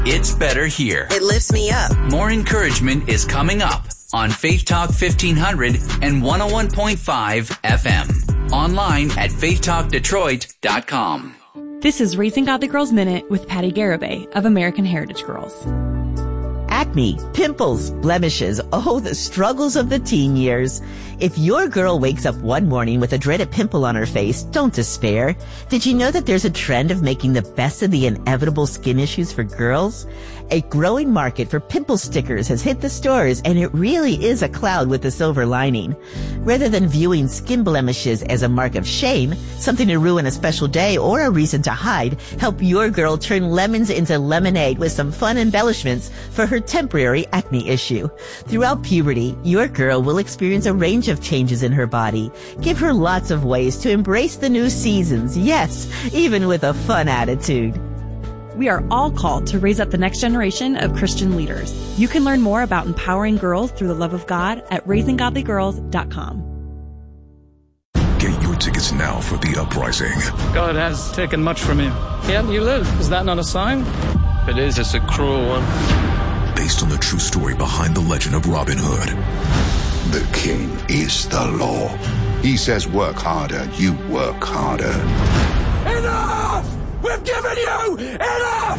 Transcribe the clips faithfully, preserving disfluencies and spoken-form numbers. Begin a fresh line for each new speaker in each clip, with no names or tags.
It's better here.
It lifts me up.
More encouragement is coming up on Faith Talk fifteen hundred and one oh one point five F M. Online at faith talk detroit dot com.
This is Raising Godly Girls Minute with Patty Garibay of American Heritage Girls.
Acne, pimples, blemishes, oh, the struggles of the teen years. If your girl wakes up one morning with a dreaded pimple on her face, don't despair. Did you know that there's a trend of making the best of the inevitable skin issues for girls? A growing market for pimple stickers has hit the stores, and it really is a cloud with a silver lining. Rather than viewing skin blemishes as a mark of shame, something to ruin a special day, or a reason to hide, help your girl turn lemons into lemonade with some fun embellishments for her temporary acne issue. Throughout puberty, your girl will experience a range of changes in her body. Give her lots of ways to embrace the new seasons, yes, even with a fun attitude.
We are all called to raise up the next generation of Christian leaders. You can learn more about empowering girls through the love of God at raising godly girls dot com.
Get your tickets now for The Uprising.
God has taken much from you, yet you live. Is that not a sign?
It is. It's a cruel one.
Based on the true story behind the legend of Robin Hood.
The king is the law. He says work harder, you work harder.
Enough! We've given you enough!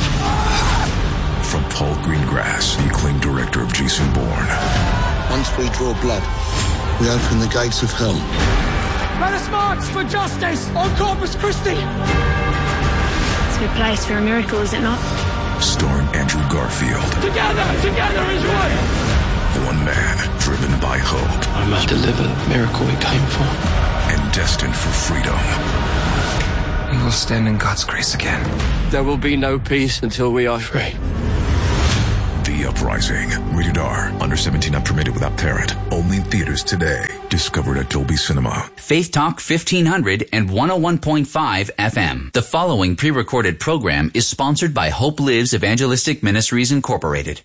From Paul Greengrass, the acclaimed director of Jason Bourne.
Once we draw blood, we open the gates of hell.
Let us march for justice on Corpus Christi!
It's a good place for a miracle, is it not?
Starring Andrew Garfield.
Together, together as one!
One man driven by hope.
I must deliver the miracle we came for.
And destined for freedom.
We will stand in God's grace again.
There will be no peace until we are free.
The Uprising. Rated R. Under seventeen, not permitted without parent. Only in theaters today. Discovered at Dolby Cinema.
Faith Talk fifteen hundred and one oh one point five F M. The following pre-recorded program is sponsored by Hope Lives Evangelistic Ministries Incorporated.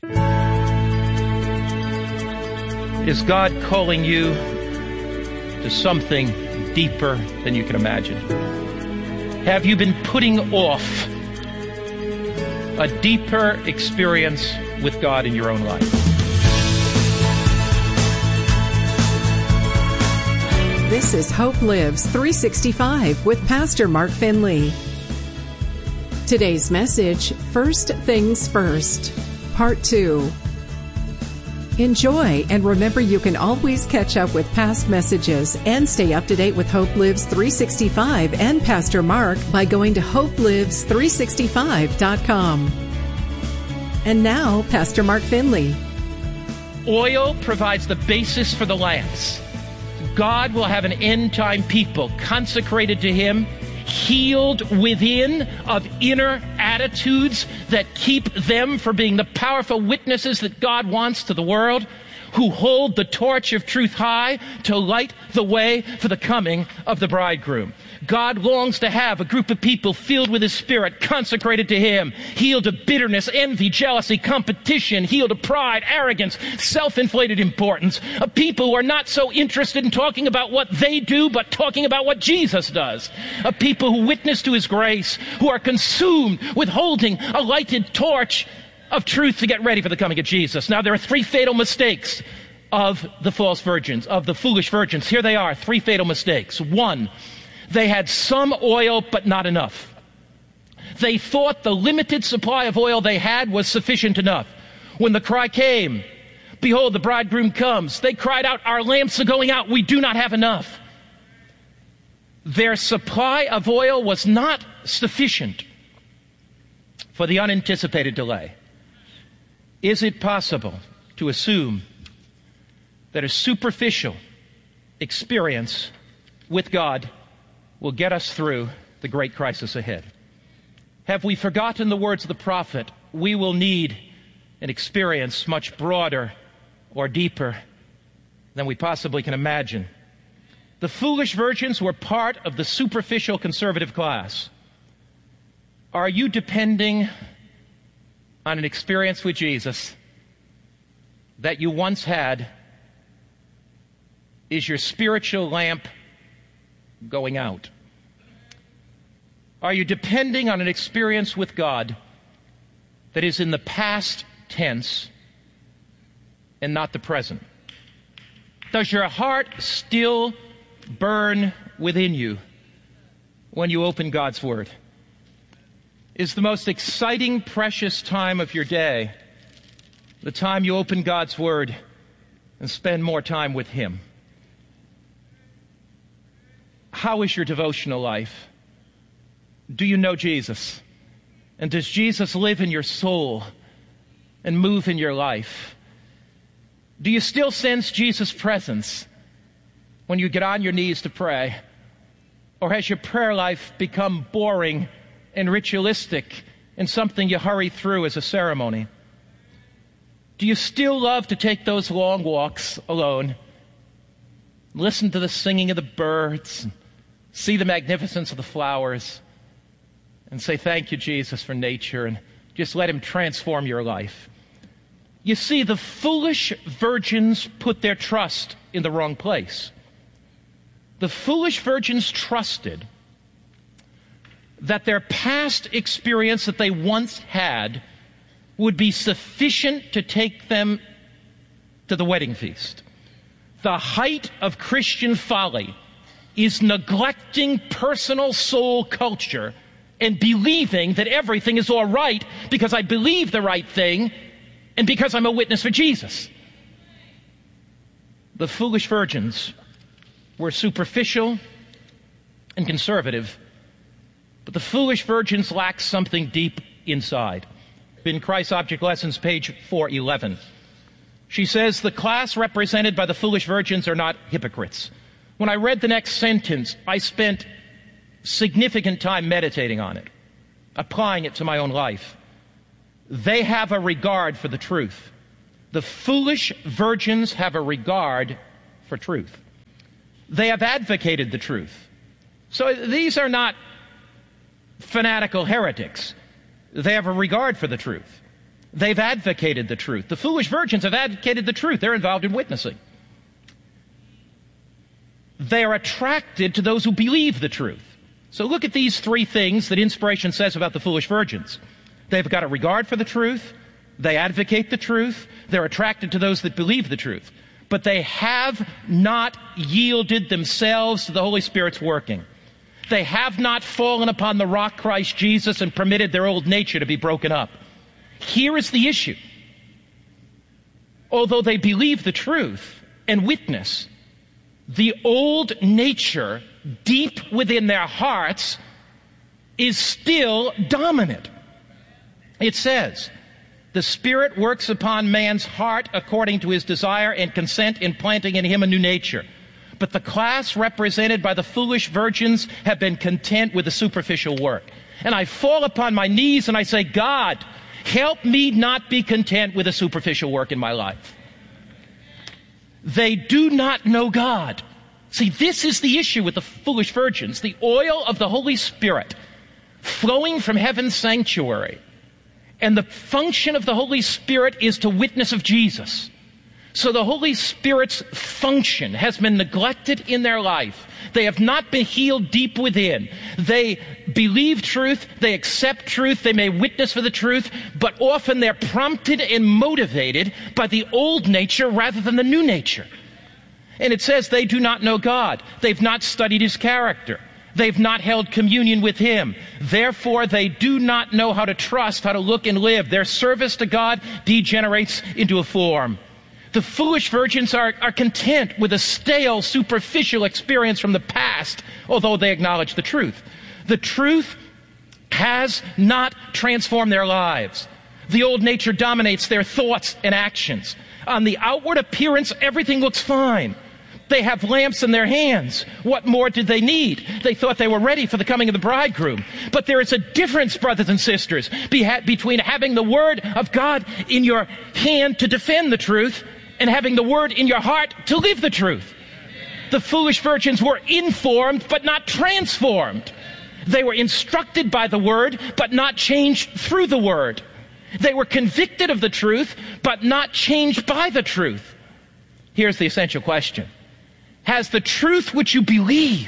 Is God calling you to something deeper than you can imagine? Have you been putting off a deeper experience with God in your own life?
This is Hope Lives three sixty-five with Pastor Mark Finley. Today's message, First Things First, Part two. Enjoy, and remember you can always catch up with past messages and stay up to date with Hope Lives three sixty-five and Pastor Mark by going to hope lives three sixty-five dot com. And now, Pastor Mark Finley.
Oil provides the basis for the lamps. God will have an end-time people consecrated to Him, healed within of inner attitudes that keep them from being the powerful witnesses that God wants to the world, who hold the torch of truth high to light the way for the coming of the bridegroom. God longs to have a group of people filled with His Spirit, consecrated to Him, healed of bitterness, envy, jealousy, competition, healed of pride, arrogance, self-inflated importance, of people who are not so interested in talking about what they do, but talking about what Jesus does, of people who witness to His grace, who are consumed with holding a lighted torch of truth to get ready for the coming of Jesus. Now, there are three fatal mistakes of the false virgins, of the foolish virgins. Here they are, three fatal mistakes. One, they had some oil, but not enough. They thought the limited supply of oil they had was sufficient enough. When the cry came, behold, the bridegroom comes, they cried out, our lamps are going out, we do not have enough. Their supply of oil was not sufficient for the unanticipated delay. Is it possible to assume that a superficial experience with God will get us through the great crisis ahead? Have we forgotten the words of the prophet? We will need an experience much broader or deeper than we possibly can imagine. The foolish virgins were part of the superficial conservative class. Are you depending on an experience with Jesus that you once had? Is your spiritual lamp going out? Are you depending on an experience with God that is in the past tense and not the present? Does your heart still burn within you when you open God's Word? Is the most exciting, precious time of your day the time you open God's Word and spend more time with Him? How is your devotional life? Do you know Jesus? And does Jesus live in your soul and move in your life? Do you still sense Jesus' presence when you get on your knees to pray? Or has your prayer life become boring and ritualistic and something you hurry through as a ceremony? Do you still love to take those long walks alone, listen to the singing of the birds, see the magnificence of the flowers, and say, thank you, Jesus, for nature, and just let Him transform your life? You see, the foolish virgins put their trust in the wrong place. The foolish virgins trusted that their past experience that they once had would be sufficient to take them to the wedding feast. The height of Christian folly is neglecting personal soul culture and believing that everything is all right because I believe the right thing and because I'm a witness for Jesus. The foolish virgins were superficial and conservative, but the foolish virgins lacked something deep inside. In Christ's Object Lessons, page four eleven, she says, the class represented by the foolish virgins are not hypocrites. When I read the next sentence, I spent significant time meditating on it, applying it to my own life. They have a regard for the truth. The foolish virgins have a regard for truth. They have advocated the truth. So these are not fanatical heretics. They have a regard for the truth. They've advocated the truth. The foolish virgins have advocated the truth. They're involved in witnessing. They are attracted to those who believe the truth. So look at these three things that inspiration says about the foolish virgins. They've got a regard for the truth. They advocate the truth. They're attracted to those that believe the truth. But they have not yielded themselves to the Holy Spirit's working. They have not fallen upon the rock Christ Jesus and permitted their old nature to be broken up. Here is the issue. Although they believe the truth and witness, the old nature deep within their hearts is still dominant. It says, the Spirit works upon man's heart according to his desire and consent, implanting in him a new nature. But the class represented by the foolish virgins have been content with the superficial work. And I fall upon my knees and I say, God, help me not be content with the superficial work in my life. They do not know God. See, this is the issue with the foolish virgins. The oil of the Holy Spirit flowing from heaven's sanctuary. And the function of the Holy Spirit is to witness of Jesus. So the Holy Spirit's function has been neglected in their life. They have not been healed deep within. They believe truth, they accept truth, they may witness for the truth, but often they're prompted and motivated by the old nature rather than the new nature. And it says they do not know God. They've not studied His character. They've not held communion with Him. Therefore, they do not know how to trust, how to look and live. Their service to God degenerates into a form. The foolish virgins are, are content with a stale, superficial experience from the past, although they acknowledge the truth. The truth has not transformed their lives. The old nature dominates their thoughts and actions. On the outward appearance, everything looks fine. They have lamps in their hands. What more did they need? They thought they were ready for the coming of the bridegroom. But there is a difference, brothers and sisters, between having the Word of God in your hand to defend the truth and having the Word in your heart to live the truth. The foolish virgins were informed but not transformed. They were instructed by the Word but not changed through the Word. They were convicted of the truth but not changed by the truth. Here's the essential question. Has the truth which you believe,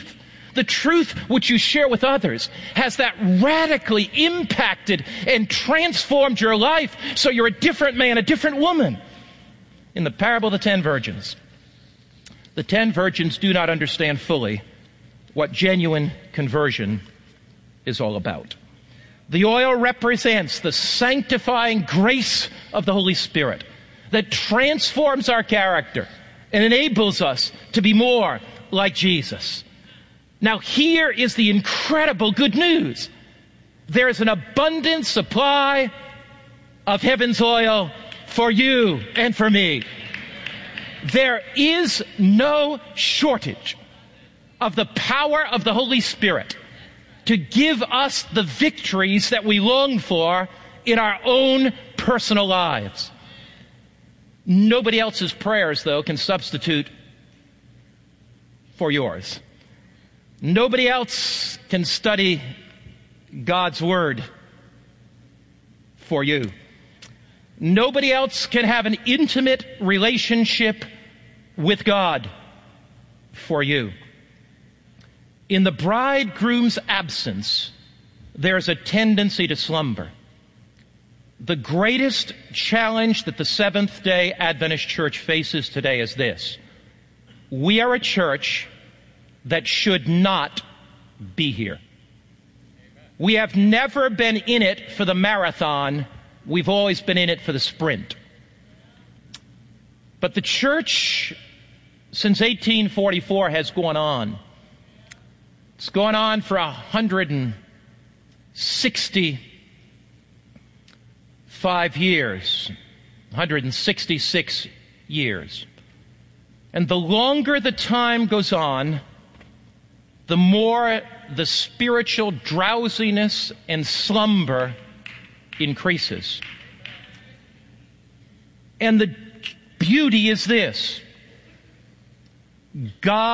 The truth which you share with others, has that radically impacted and transformed your life so you're a different man, a different woman? In the parable of the ten virgins, the ten virgins do not understand fully what genuine conversion is all about. The oil represents the sanctifying grace of the Holy Spirit that transforms our character and enables us to be more like Jesus. Now, here is the incredible good news. There is an abundant supply of heaven's oil for you and for me. There is no shortage of the power of the Holy Spirit to give us the victories that we long for in our own personal lives. Nobody else's prayers, though, can substitute for yours. Nobody else can study God's Word for you. Nobody else can have an intimate relationship with God for you. In the bridegroom's absence, there's a tendency to slumber. The greatest challenge that the Seventh-day Adventist Church faces today is this. We are a church that should not be here. We have never been in it for the marathon. We've always been in it for the sprint. But the church, since eighteen forty-four, has gone on. It's gone on for one hundred sixty-five years, one hundred sixty-six years. And the longer the time goes on, the more the spiritual drowsiness and slumber increases. And the beauty is this: God